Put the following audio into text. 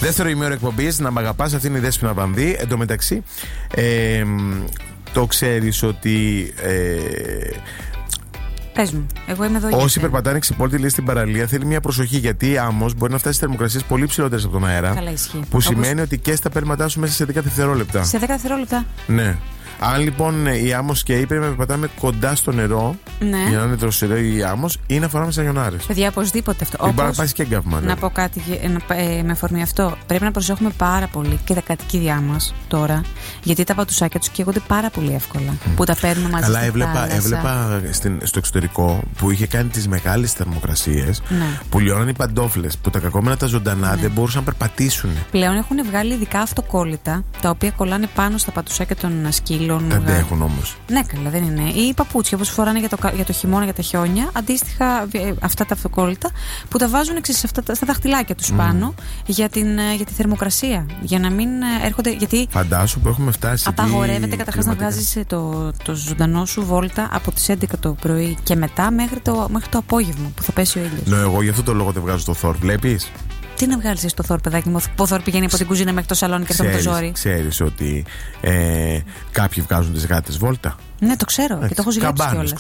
Δεύτερο ημίωρο εκπομπής, να μ' αγαπάς, αυτή είναι η Δέσποινα Βανδύ. Εν τω μεταξύ, το ξέρεις ότι. Πες μου, εγώ είμαι εδώ. Όσοι περπατάνε ξυπόλυτοι, λέει, στην παραλία, θέλει μια προσοχή, γιατί η άμμος μπορεί να φτάσει σε θερμοκρασίες πολύ ψηλότερες από τον αέρα. Καλά, ισχύει. Που σημαίνει ότι και στα πέρματά σου μέσα σε 10 δευτερόλεπτα. Σε 10 δευτερόλεπτα. Ναι. Αν λοιπόν η άμμος καίει, πρέπει να περπατάμε κοντά στο νερό, Ναι. για να είναι δροσερό η άμμος, ή να φοράμε σαγιονάρες. Παιδιά, οπωσδήποτε αυτό. Μπορεί να πάει και γκάβμα. Ναι. Να πω κάτι με αφορμή αυτό. Πρέπει να προσέχουμε πάρα πολύ και τα κατοικίδια μας τώρα, γιατί τα πατουσάκια τους καίγονται πάρα πολύ εύκολα. Που τα παίρνουμε μαζί. Αλλά έβλεπα στο εξωτερικό που είχε κάνει τις μεγάλες θερμοκρασίες, ναι, που λιώναν οι παντόφλες, που τα κακόμενα τα ζωντανά, ναι, δεν μπορούσαν να περπατήσουν. Πλέον έχουν βγάλει ειδικά αυτοκόλλητα, τα οποία κολλάνε πάνω στα πατουσάκια των σκύλων. Τα αντέχουν όμως. Ναι, καλά, δεν είναι. Ή παπούτσια όπως φοράνε για το χειμώνα, για τα χιόνια. Αντίστοιχα, αυτά τα αυτοκόλλητα που τα βάζουν στα δαχτυλάκια τους πάνω για τη θερμοκρασία. Για να μην έρχονται. Γιατί φαντάσου που έχουμε φτάσει. Απαγορεύεται καταρχάς να βγάζεις το ζωντανό σου βόλτα από τις 11 το πρωί και μετά μέχρι το απόγευμα που θα πέσει ο ήλιος. Ναι, εγώ γι' αυτό το λόγο δεν βγάζω το Θόρ, βλέπεις. Τι να βγάλεις στο Θόρ, παιδάκι μου? Ο Θόρ πηγαίνει από την κουζίνα μέχρι το σαλόνι και αυτό με το ζόρι. Ξέρεις ότι κάποιοι βγάζουν τις γάτες βόλτα. Ναι, το ξέρω και το έχω ζηλέψει κιόλας.